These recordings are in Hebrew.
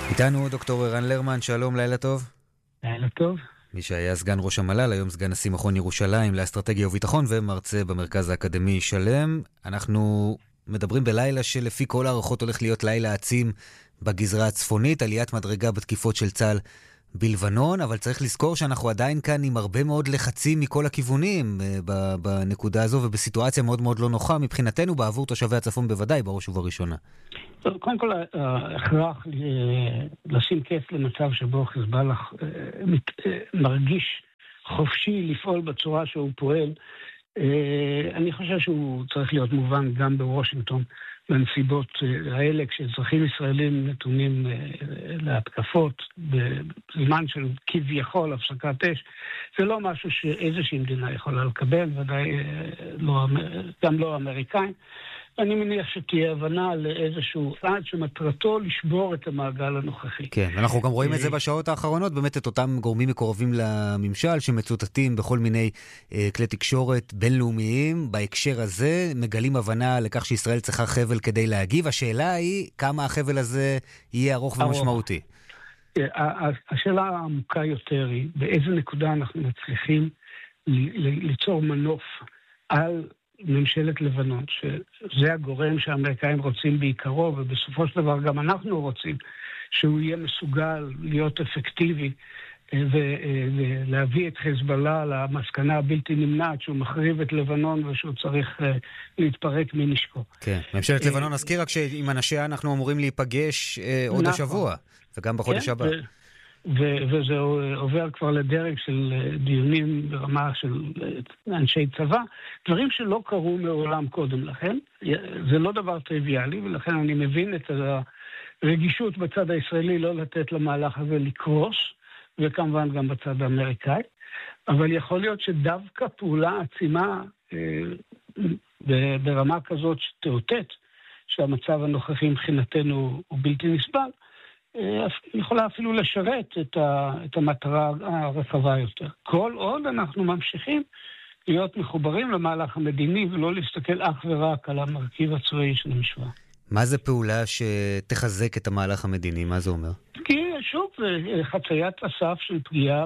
איתנו דוקטור ערן לרמן, שלום, לילה טוב. לילה טוב. מי שהיה סגן ראש המל"ל, היום סגן נשיא מכון ירושלים לאסטרטגיה וביטחון ומרצה במרכז האקדמי שלם. אנחנו מדברים בלילה שלפי כל הערכות הולך להיות לילה עצים בגזרה הצפונית, עליית מדרגה בתקיפות של צה"ל בלבנון, אבל צריך לזכור שאנחנו עדיין כאן עם הרבה מאוד לחצים מכל הכיוונים בנקודה הזו, ובסיטואציה מאוד מאוד לא נוחה מבחינתנו, בעבור תושבי הצפון בוודאי, בראש ובראשונה. קודם כל, ההכרח לשים קץ למצב שבו חיזבאללה מרגיש חופשי לפעול בצורה שהוא פועל, אני חושב שהוא צריך להיות מובן גם בוושינגטון, בנסיבות האלה, כשאזרחים ישראלים נתונים להתקפות בזמן של כביכול הפסקת אש, זה לא משהו שאיזושהי מדינה יכולה לקבל, ודאי גם לא האמריקאים. אני מניח שתהיה הבנה לאיזשהו צעד שמטרתו לשבור את המעגל הנוכחי. כן, אנחנו גם רואים את זה בשעות האחרונות, באמת את אותם גורמים מקורבים לממשל שמצוטטים בכל מיני כלי תקשורת בינלאומיים. בהקשר הזה מגלים הבנה לכך שישראל צריכה חבל כדי להגיב. השאלה היא כמה החבל הזה יהיה ארוך ומשמעותי. השאלה העמוקה יותר היא באיזה נקודה אנחנו מצליחים ליצור מנוף על ממשלת לבנון, שזה הגורם שהאמריקאים רוצים בעיקרו, ובסופו של דבר גם אנחנו רוצים שהוא יהיה מסוגל להיות אפקטיבי ולהביא את חיזבאללה למסקנה הבלתי נמנעת שהוא מחריב את לבנון ושהוא צריך להתפרק מנשקו. כן, ממשלת לבנון, נזכיר רק שעם אנשיה אנחנו אמורים להיפגש עוד השבוע, וגם בחודש הבא. וזה עובר כבר לדרג של דיונים ברמה של אנשי צבא, דברים שלא קרו מעולם קודם לכן. זה לא דבר טריוויאלי, ולכן אני מבין את הרגישות בצד הישראלי לא לתת למהלך הזה לקרוס, וכמובן גם בצד האמריקאי. אבל יכול להיות שדווקא פעולה עצימה ברמה כזאת שתאותת שהמצב הנוכחי מבחינתנו הוא בלתי נסבל, יכולה אפילו לשרת את המטרה הרחבה יותר. כל עוד אנחנו ממשיכים להיות מחוברים למהלך המדיני ולא להסתכל אך ורק על המרכיב הצבאי של המשוואה. מה זה פעולה שתחזק את המהלך המדיני? מה זה אומר? כי שוב, חציית הסף של פגיעה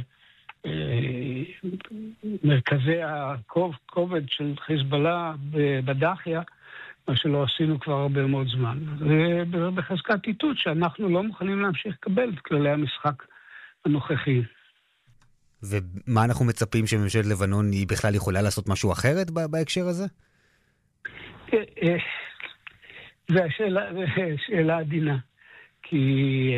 במרכזי הכובד של חיזבאללה בדחיה, מה שלא עשינו כבר הרבה מאוד זמן. ובחזקת איתות שאנחנו לא מוכנים להמשיך לקבל את כללי המשחק הנוכחי. ומה אנחנו מצפים שממשלת לבנון היא בכלל יכולה לעשות משהו אחרת בהקשר הזה? זו שאלה עדינה. כי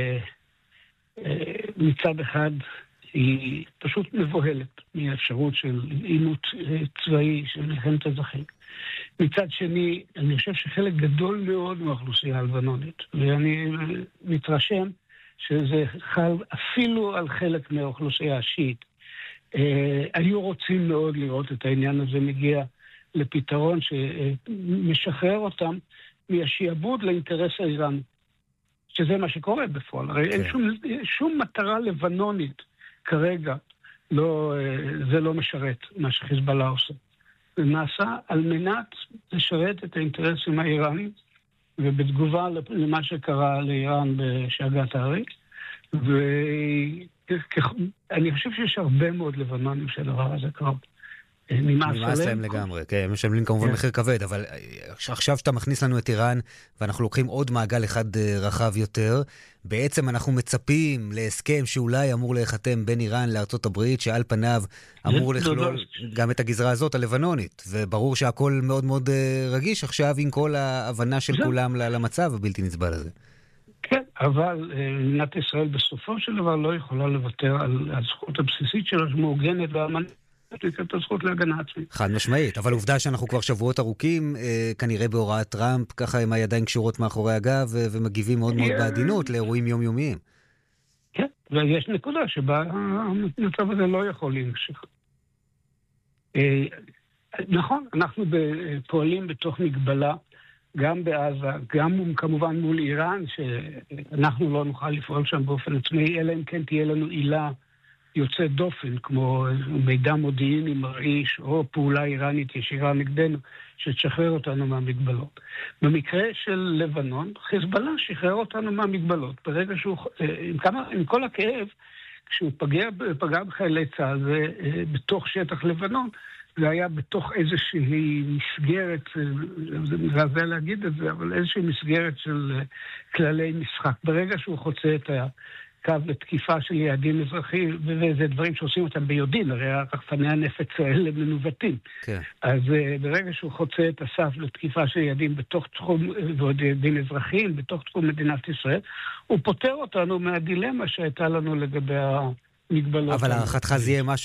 מצד אחד היא פשוט מבוהלת מהאפשרות של עימות צבאי של מלחמת אזרחים. מצד שני, אני חושב שחלק גדול מאוד מהאוכלוסייה הלבנונית, ואני מתרשם שזה חל אפילו על חלק מהאוכלוסייה השיעית, היו רוצים מאוד לראות את העניין הזה מגיע לפתרון שמשחרר אותם מהשיעבוד לאינטרס האיראני, שזה מה שקורה בפועל. הרי אין שום מטרה לבנונית כרגע, זה לא משרת מה שחיזבאללה עושה. זה נעשה על מנת לשרת את האינטרסים האיראנים, ובתגובה למה שקרה לאיראן בשאגת הארי. ואני חושב שיש הרבה מאוד לבנונים שהדבר הזה קרה. נמאס להם לגמרי, כן, הם משלמים כמובן מחיר כבד, אבל עכשיו שאתה מכניס לנו את איראן, ואנחנו לוקחים עוד מעגל אחד רחב יותר, בעצם אנחנו מצפים להסכם שאולי אמור להיחתם בין איראן לארצות הברית, שעל פניו אמור לכלול גם את הגזרה הזאת, הלבנונית, וברור שהכל מאוד מאוד רגיש עכשיו עם כל ההבנה של כולם למצב הבלתי נסבל הזה. כן, אבל מדינת ישראל בסופו של דבר לא יכולה לוותר על הזכות הבסיסית שלה שמעוגנת באמנה. את הזכות להגנה עצמית. חד משמעית, אבל עובדה שאנחנו כבר שבועות ארוכים, כנראה בהוראת טראמפ, ככה עם הידיים קשורות מאחורי הגב, ומגיבים מאוד מאוד בעדינות לאירועים יומיומיים. כן, ויש נקודה שבה המצב הזה לא יכול להמשיך. נכון, אנחנו פועלים בתוך מגבלה, גם בעזה, גם כמובן מול איראן, שאנחנו לא נוכל לפעול שם באופן עצמאי, אלא אם כן תהיה לנו עילה יוצא דופן, כמו מידע מודיעיני מרעיש, או פעולה איראנית ישירה נגדנו, שתשחרר אותנו מהמגבלות. במקרה של לבנון, חיזבאללה שחרר אותנו מהמגבלות. ברגע שהוא, עם כל הכאב, כשהוא פגע בחיילי צה"ל בתוך שטח לבנון, זה היה בתוך איזושהי מסגרת, זה מזעזע להגיד את זה, אבל איזושהי מסגרת של כללי משחק. ברגע שהוא חוצה את הקו לתקיפה של יעדים אזרחיים, וזה דברים שעושים אותם ביודעין, הרי רחפני הנפץ האלה מנווטים. כן. אז ברגע שהוא חוצה את הסף לתקיפה של יעדים בתוך תחום, ועוד יעדים אזרחיים, בתוך תחום מדינת ישראל, הוא פותר אותנו מהדילמה שהייתה לנו לגבי המגבלות. אבל הערכתך זה יהיה משהו